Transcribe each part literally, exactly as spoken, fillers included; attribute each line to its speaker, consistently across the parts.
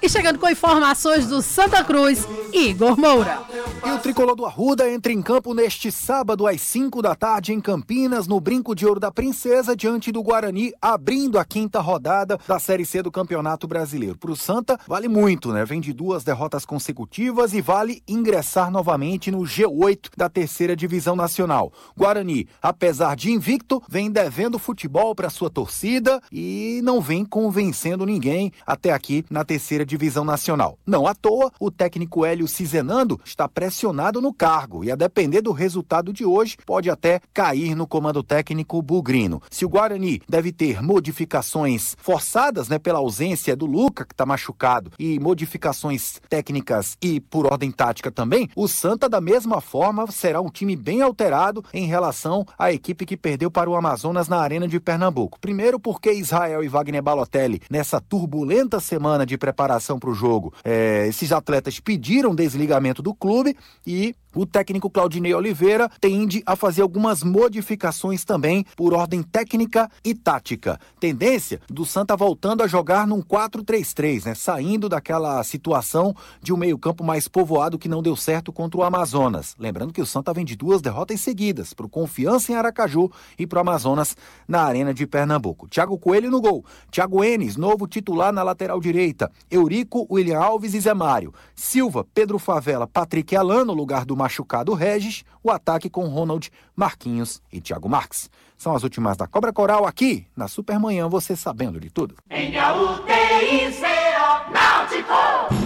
Speaker 1: E chegando com informações do Santa Cruz, Igor Moura.
Speaker 2: E o tricolor do Arruda entra em campo neste sábado às cinco da tarde em Campinas, no Brinco de Ouro da Princesa, diante do Guarani, abrindo a quinta rodada da Série C do Campeonato Brasileiro. Para o Santa, vale muito, né? Vem de duas derrotas consecutivas e vale ingressar novamente no G oito da terceira divisão nacional. Guarani, apesar de invicto, vem devendo futebol para sua torcida e não vem convencendo ninguém até aqui na terceira divisão nacional. Não à toa, o técnico Hélio Cizenando está pressionado no cargo e, a depender do resultado de hoje, pode até cair no comando técnico bugrino. Se o Guarani deve ter modificações forçadas, né, pela ausência do Luca, que está machucado, e modificações técnicas e por ordem tática também, o Santa, da mesma forma, será um time bem alterado em relação à equipe que perdeu para o Amazonas na Arena de Pernambuco. Primeiro porque Israel e Wagner Balotelli, nessa turbulenta semana de preparação para o jogo, é, esses atletas pediram desligamento do clube e o técnico Claudinei Oliveira tende a fazer algumas modificações também por ordem técnica e tática. Tendência do Santa voltando a jogar num quatro três três, né? Saindo daquela situação de um meio-campo mais povoado que não deu certo contra o Amazonas. Lembrando que o Santa vem de duas derrotas seguidas, para o Confiança em Aracaju e para o Amazonas na Arena de Pernambuco. Thiago Coelho no gol, Thiago Enes, novo titular na lateral direita, Eurico, William Alves e Zé Mário, Silva, Pedro Favela, Patrick Alan no lugar do machucado Regis, o ataque com Ronald, Marquinhos e Thiago Marques. São as últimas da Cobra Coral aqui na Supermanhã, você sabendo de tudo.
Speaker 3: N A U T I C O Náutico.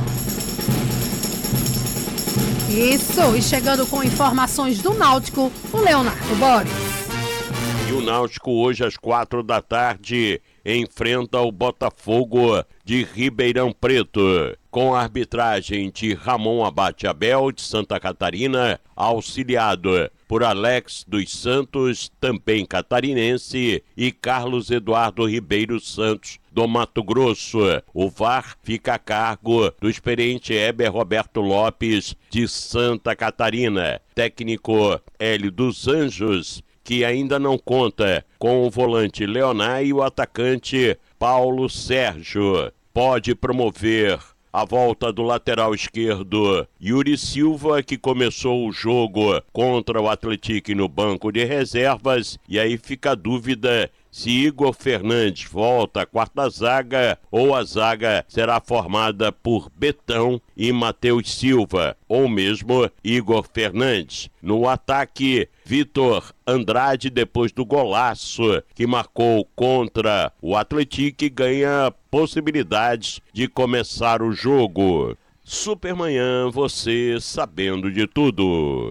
Speaker 1: Isso, e chegando com informações do Náutico, o Leonardo Boris.
Speaker 4: E o Náutico hoje às quatro da tarde enfrenta o Botafogo de Ribeirão Preto, com a arbitragem de Ramon Abate Abel, de Santa Catarina, auxiliado por Alex dos Santos, também catarinense, e Carlos Eduardo Ribeiro Santos, do Mato Grosso. O V A R fica a cargo do experiente Heber Roberto Lopes, de Santa Catarina. Técnico Hélio dos Anjos, que ainda não conta com o volante Leonai e o atacante Paulo Sérgio. Pode promover a volta do lateral esquerdo Yuri Silva, que começou o jogo contra o Atlético no banco de reservas, e aí fica a dúvida se Igor Fernandes volta à quarta zaga ou a zaga será formada por Betão e Matheus Silva, ou mesmo Igor Fernandes. No ataque, Vitor Andrade, depois do golaço que marcou contra o Atlético, ganha possibilidades de começar o jogo. Supermanhã, você sabendo de tudo.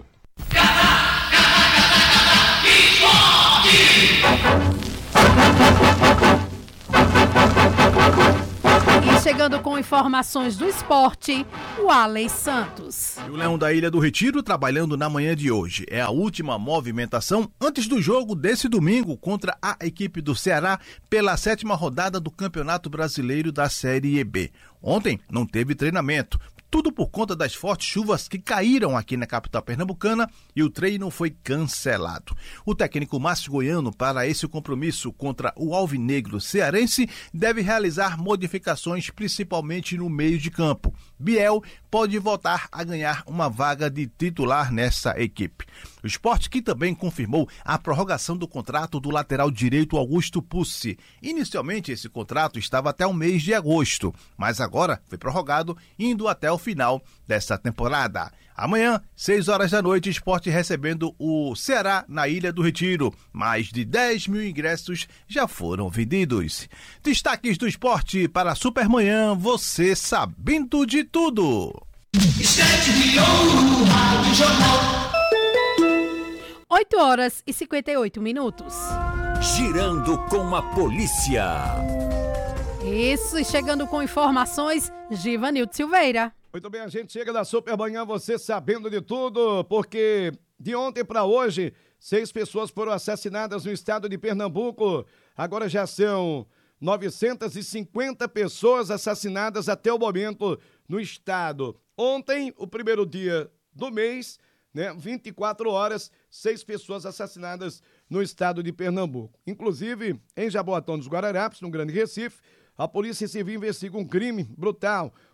Speaker 1: E chegando com informações do esporte, o Alex Santos.
Speaker 5: E o Leão da Ilha do Retiro trabalhando na manhã de hoje. É a última movimentação antes do jogo desse domingo contra a equipe do Ceará pela sétima rodada do Campeonato Brasileiro da Série B. Ontem não teve treinamento. Tudo por conta das fortes chuvas que caíram aqui na capital pernambucana e o treino foi cancelado. O técnico Márcio Goiano, para esse compromisso contra o Alvinegro cearense, deve realizar modificações principalmente no meio de campo. Biel pode voltar a ganhar uma vaga de titular nessa equipe. O Sport, que também confirmou a prorrogação do contrato do lateral direito Augusto Pucci. Inicialmente esse contrato estava até o mês de agosto, mas agora foi prorrogado indo até o final desta temporada. Amanhã, seis horas da noite, Sport recebendo o Ceará na Ilha do Retiro. Mais de dez mil ingressos já foram vendidos. Destaques do esporte para a Supermanhã, você sabendo de tudo.
Speaker 1: oito horas e cinquenta e oito minutos.
Speaker 6: Girando com a polícia.
Speaker 1: Isso, e chegando com informações, Givanildo Silveira.
Speaker 7: Muito bem, a gente chega da Supermanhã, você sabendo de tudo, porque de ontem para hoje, seis pessoas foram assassinadas no estado de Pernambuco. Agora já são novecentas e cinquenta pessoas assassinadas até o momento no estado. Ontem, o primeiro dia do mês, né, vinte e quatro horas, seis pessoas assassinadas no estado de Pernambuco. Inclusive, em Jaboatão dos Guararapes, no Grande Recife, a Polícia Civil investiga um crime brutal